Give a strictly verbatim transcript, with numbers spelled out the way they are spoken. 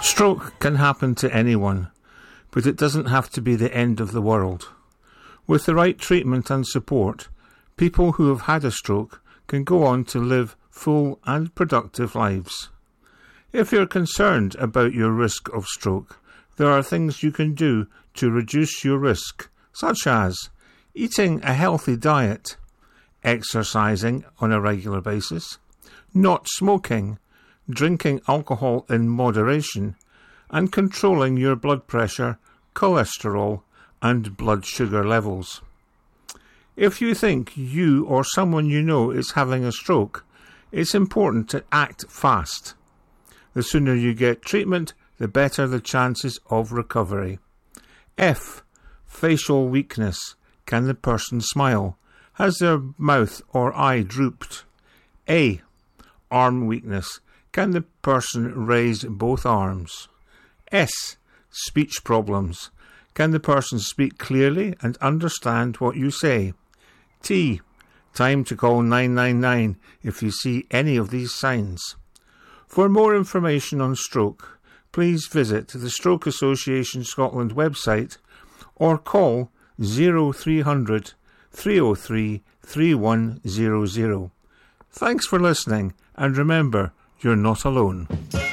Stroke can happen to anyone, but it doesn't have to be the end of the world. With the right treatment and support, people who have had a stroke can go on to live full and productive lives. If you're concerned about your risk of stroke, there are things you can do to reduce your risk, such as eating a healthy diet, exercising on a regular basis, not smoking, drinking alcohol in moderation, and controlling your blood pressure, cholesterol, and blood sugar levels. If you think you or someone you know is having a stroke, it's important to act fast. The sooner you get treatment, the better the chances of recovery. F. Facial weakness. Can the person smile? Has their mouth or eye drooped? A. Arm weakness. Can the person raise both arms? S. Speech problems. Can the person speak clearly and understand what you say? T. Time to call nine nine nine if you see any of these signs. For more information on stroke, please visit the Stroke Association Scotland website or call zero three hundred, three oh three, three one zero zero. Thanks for listening, and remember, you're not alone.